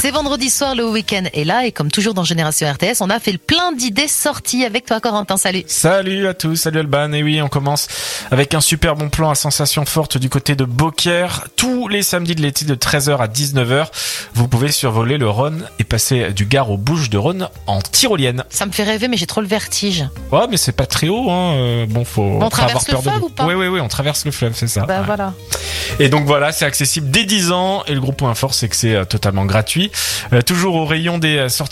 C'est vendredi soir, le week-end est là et comme toujours dans Génération RTS, on a fait le plein d'idées sorties avec toi Corentin, salut. Salut à tous, salut Alban. Et oui, on commence avec un super bon plan à sensation forte du côté de Beaucaire. Tous les samedis de l'été de 13h à 19h, vous pouvez survoler le Rhône et passer du Gard aux Bouches-du-Rhône en tyrolienne. Ça me fait rêver mais j'ai trop le vertige. Ouais, mais c'est pas très haut, hein. Faut on traverse avoir peur le fleuve de ou pas? Oui, on traverse le fleuve, c'est ça. Bah ouais. voilà. Et donc voilà, c'est accessible dès 10 ans et le gros point fort c'est que c'est totalement gratuit. Toujours au rayon des sorties